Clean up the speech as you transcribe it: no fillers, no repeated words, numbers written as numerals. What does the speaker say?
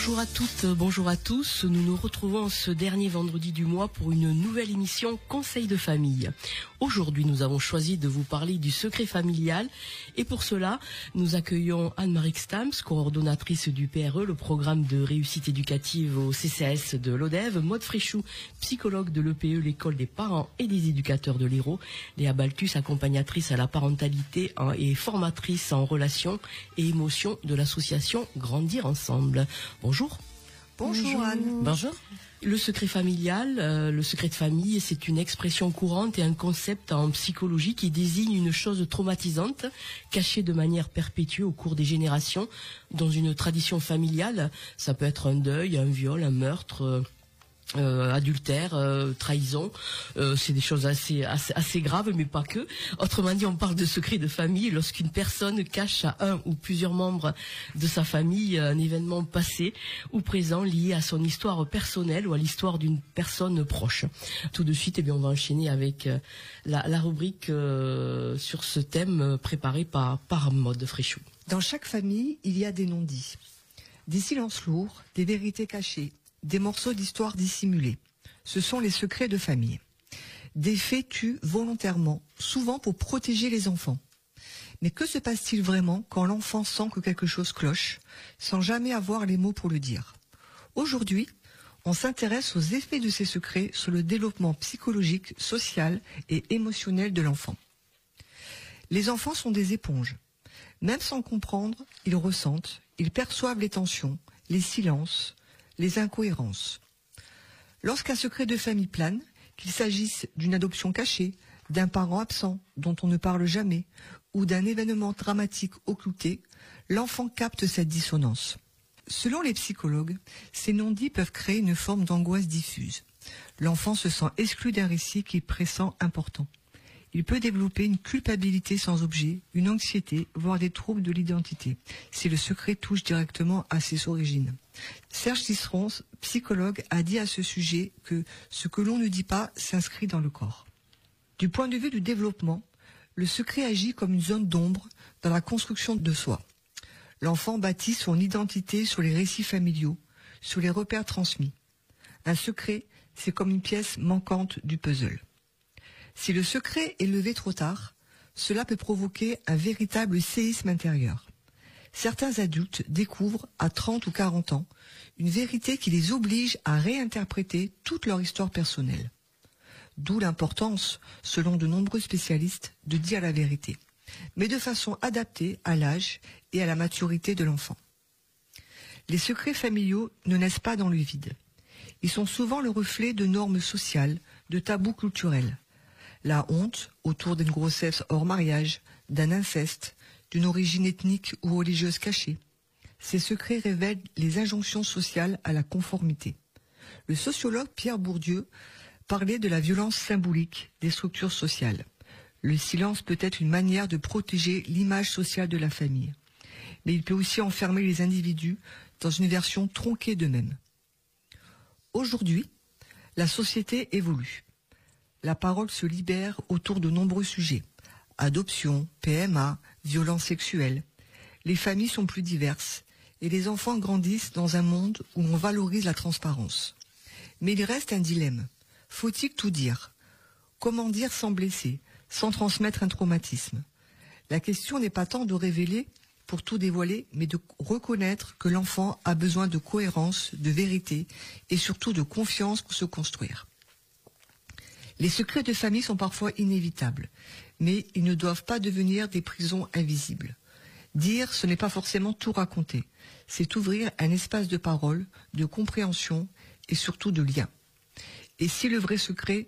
Bonjour à toutes, bonjour à tous. Nous nous retrouvons ce dernier vendredi du mois pour une nouvelle émission Conseil de famille. Aujourd'hui, nous avons choisi de vous parler du secret familial et pour cela, nous accueillons Anne-Marie Stams, coordonnatrice du PRE, le programme de réussite éducative au CCAS de l'ODEV, Maude Fréchou, psychologue de l'EPE, l'école des parents et des éducateurs de l'Hérault, Léa Baltus, accompagnatrice à la parentalité et formatrice en relations et émotions de l'association Grandir Ensemble. Bonjour. Bonjour Anne. Bonjour. Le secret familial, le secret de famille, c'est une expression courante et un concept en psychologie qui désigne une chose traumatisante, cachée de manière perpétuée au cours des générations dans une tradition familiale. Ça peut être un deuil, un viol, un meurtre, adultère, trahison, c'est des choses assez graves, mais pas que. Autrement dit, on parle de secret de famille lorsqu'une personne cache à un ou plusieurs membres de sa famille un événement passé ou présent lié à son histoire personnelle ou à l'histoire d'une personne proche. Tout de suite, on va enchaîner avec la rubrique sur ce thème préparée par Maude Fréchou. Dans chaque famille, il y a des non-dits, des silences lourds, des vérités cachées, des morceaux d'histoire dissimulés. Ce sont les secrets de famille. Des faits tus volontairement, souvent pour protéger les enfants. Mais que se passe-t-il vraiment quand l'enfant sent que quelque chose cloche, sans jamais avoir les mots pour le dire? Aujourd'hui, on s'intéresse aux effets de ces secrets sur le développement psychologique, social et émotionnel de l'enfant. Les enfants sont des éponges. Même sans comprendre, ils ressentent, ils perçoivent les tensions, les silences, les incohérences. Lorsqu'un secret de famille plane, qu'il s'agisse d'une adoption cachée, d'un parent absent dont on ne parle jamais, ou d'un événement dramatique occulté, l'enfant capte cette dissonance. Selon les psychologues, ces non-dits peuvent créer une forme d'angoisse diffuse. L'enfant se sent exclu d'un récit qu'il pressent important. Il peut développer une culpabilité sans objet, une anxiété, voire des troubles de l'identité, si le secret touche directement à ses origines. Serge Tisseron, psychologue, a dit à ce sujet que ce que l'on ne dit pas s'inscrit dans le corps. Du point de vue du développement, le secret agit comme une zone d'ombre dans la construction de soi. L'enfant bâtit son identité sur les récits familiaux, sur les repères transmis. Un secret, c'est comme une pièce manquante du puzzle. Si le secret est levé trop tard, cela peut provoquer un véritable séisme intérieur. Certains adultes découvrent, à 30 ou 40 ans, une vérité qui les oblige à réinterpréter toute leur histoire personnelle. D'où l'importance, selon de nombreux spécialistes, de dire la vérité, mais de façon adaptée à l'âge et à la maturité de l'enfant. Les secrets familiaux ne naissent pas dans le vide. Ils sont souvent le reflet de normes sociales, de tabous culturels. La honte autour d'une grossesse hors mariage, d'un inceste, d'une origine ethnique ou religieuse cachée. Ces secrets révèlent les injonctions sociales à la conformité. Le sociologue Pierre Bourdieu parlait de la violence symbolique des structures sociales. Le silence peut être une manière de protéger l'image sociale de la famille. Mais il peut aussi enfermer les individus dans une version tronquée d'eux-mêmes. Aujourd'hui, la société évolue. La parole se libère autour de nombreux sujets. Adoption, PMA, violences sexuelles. Les familles sont plus diverses et les enfants grandissent dans un monde où on valorise la transparence. Mais il reste un dilemme. Faut-il tout dire? Comment dire sans blesser, sans transmettre un traumatisme? La question n'est pas tant de révéler pour tout dévoiler, mais de reconnaître que l'enfant a besoin de cohérence, de vérité et surtout de confiance pour se construire. Les secrets de famille sont parfois inévitables, mais ils ne doivent pas devenir des prisons invisibles. Dire, ce n'est pas forcément tout raconter. C'est ouvrir un espace de parole, de compréhension et surtout de lien. Et si le vrai secret